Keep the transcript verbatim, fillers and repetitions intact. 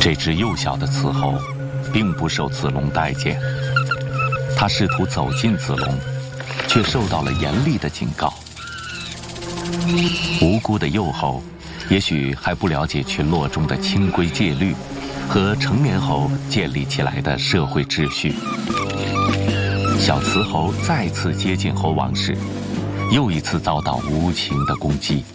这只幼小的雌猴并不受子龙待见，它试图走近子龙，却受到了严厉的警告。无辜的幼猴也许还不了解群落中的清规戒律和成年猴建立起来的社会秩序。小雌猴再次接近猴王时，又一次遭到无情的攻击。